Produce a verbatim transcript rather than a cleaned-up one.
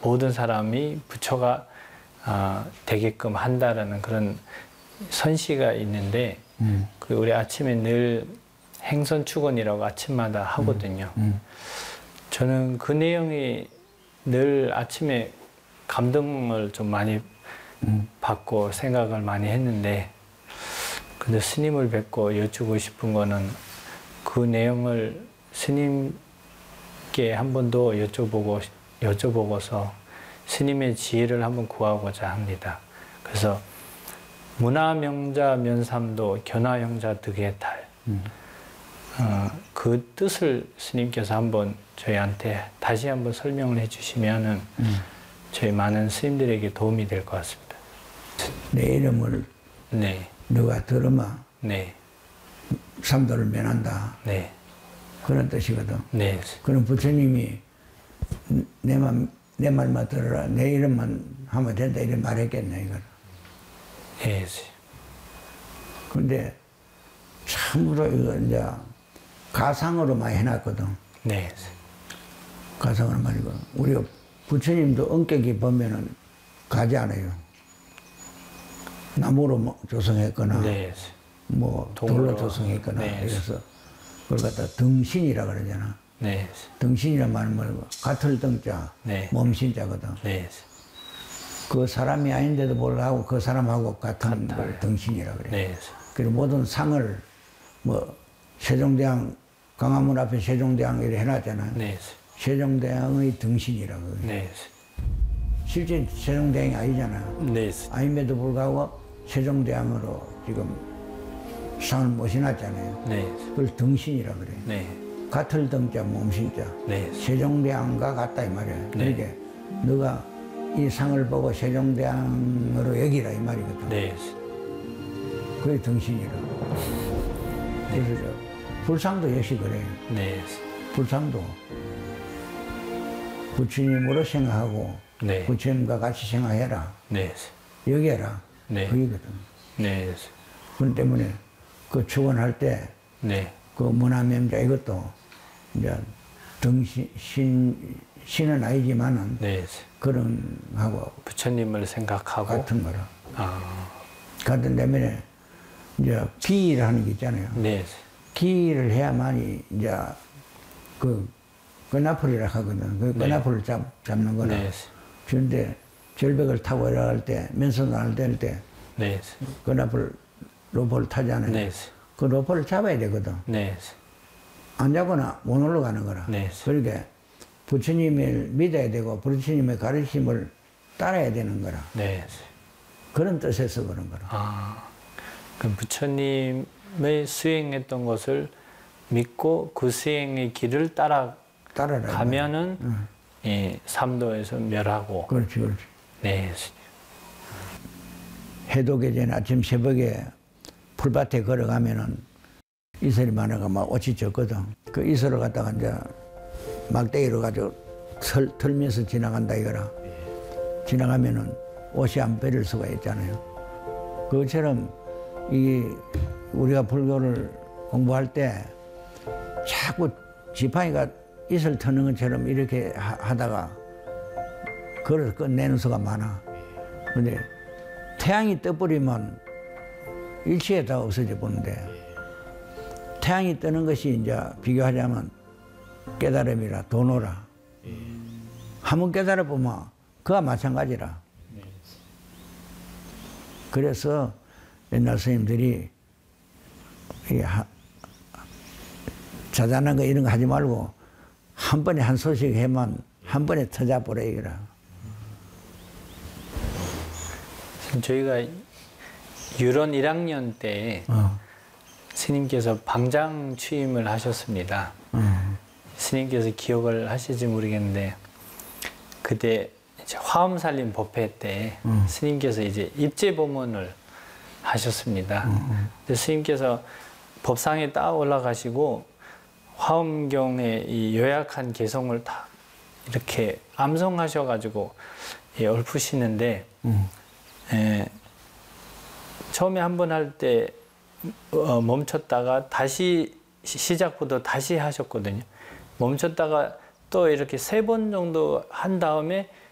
모든 사람이 부처가 어, 되게끔 한다라는 그런 선시가 있는데 음. 그 우리 아침에 늘 행선축원이라고 아침마다 하거든요. 음. 음. 저는 그 내용이 늘 아침에 감동을 좀 많이 음. 받고 생각을 많이 했는데, 근데 스님을 뵙고 여쭈고 싶은 거는 그 내용을 스님께 한 번 더 여쭤보고, 여쭤보고서 스님의 지혜를 한번 구하고자 합니다. 그래서 문화명자 면삼도 견화형자 득의 달. 음. 어, 그 뜻을 스님께서 한번 저희한테 다시 한번 설명을 해주시면은 음. 저희 많은 스님들에게 도움이 될 것 같습니다. 내 이름을 네. 누가 들으면 네. 삼도를 면한다. 네. 그런 뜻이거든. 네. 그럼 부처님이 내 말, 내 말만 들어라. 내 이름만 하면 된다. 이런 말 했겠네, 이걸. 예. 근데 참으로 이거 이제 가상으로 많이 해놨거든. 네. 가상으로 말이고. 우리가 부처님도 엄격히 보면은 가지 않아요. 나무로 뭐 조성했거나, 네. 뭐 돌로 조성했거나, 네. 그래서 그걸 갖다 등신이라 그러잖아. 네. 등신이란 말은 뭐고 같을 등자, 네. 몸신자거든. 네. 그 사람이 아닌데도 불구하고 그 사람하고 같은 걸 등신이라 그래. 네. 그리고 모든 상을 뭐 세종대왕 광화문 앞에 세종대왕 이렇게 해놨잖아. 네. 세종대왕의 등신이라고. 네. 실제 세종대왕이 아니잖아. 네. 아님에도 불구하고 세종대왕으로 지금 상을 모셔놨잖아요. 네. 그걸 등신이라 그래. 네. 같을 등자 몸신자. 네. 세종대왕과 같다 이 말이야. 네. 그러니까 너가 이 상을 보고 세종대왕으로 여기라 이 말이거든. 네. 그게 등신이라. 네. 그래서 불상도 역시 그래. 네. 불상도 부처님으로 생각하고 네. 부처님과 같이 생각해라. 네. 여기해라. 네. 그거거든. 네. 그렇기 때문에 그 축원할 때 네. 그 문화명자 이것도 이제 등신 신, 신은 아니지만은 네. 그런 하고 부처님을 생각하고 같은 거라. 아. 같은 때문에 이제 기를 하는 게 있잖아요. 네. 기를 해야만이 이제 그 끈아풀이라 하거든. 그 끈아풀을 네. 잡, 잡는 거라. 네. 그런데 절벽을 타고 올라갈 때, 면선을 뗄 때, 네. 끈아풀 로프를 타잖아요. 네. 그 로프를 잡아야 되거든. 네. 안 잡거나 못 올라가는 거라. 네. 그러니까 부처님을 믿어야 되고 부처님의 가르침을 따라야 되는 거라. 네. 그런 뜻에서 그런 거라. 아, 그럼 부처님의 수행했던 것을 믿고 그 수행의 길을 따라 가면은 응. 이 삼도에서 멸하고. 그렇지, 그렇지. 네. 해돋이 전 아침 새벽에 풀밭에 걸어가면은 이슬이 많아가 막 옷이 젖거든. 그 이슬을 갖다가 이제 막대기로 가지고 털, 털면서 지나간다 이거라. 지나가면은 옷이 안 베릴 수가 있잖아요. 그것처럼 이 우리가 불교를 공부할 때 자꾸 지팡이가 이슬 터는 것처럼 이렇게 하, 하다가 그걸 끝내는 수가 많아. 근데 태양이 떠버리면 일치에 다 없어져 보는데 태양이 뜨는 것이 이제 비교하자면 깨달음이라 도노라. 한번 깨달아 보면 그와 마찬가지라. 그래서 옛날 스님들이 이 하, 자잘한 거 이런 거 하지 말고 한 번에 한 소식 해만 한 번에 터져버려 이거라. 저희가 유론 일 학년 때 어. 스님께서 방장 취임을 하셨습니다. 어. 스님께서 기억을 하실지 모르겠는데 그때 이제 화엄살림 법회 때 어. 스님께서 이제 입제법문을 하셨습니다. 어. 근데 스님께서 법상에 딱 올라가시고 화엄경의 이 요약한 개성을 다 이렇게 암송하셔가지고 예, 읊으시는데 음. 예, 처음에 한 번 할 때 어, 멈췄다가 다시 시작부터 다시 하셨거든요. 멈췄다가 또 이렇게 세 번 정도 한 다음에